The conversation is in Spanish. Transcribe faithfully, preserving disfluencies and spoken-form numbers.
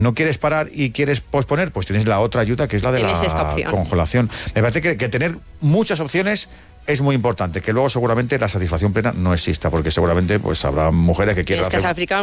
no quieres parar y quieres posponer, pues tienes la otra ayuda, que es la de la congelación. Me parece que, que tener muchas opciones es muy importante, que luego seguramente la satisfacción plena no exista, porque seguramente pues habrá mujeres que quieran hacer...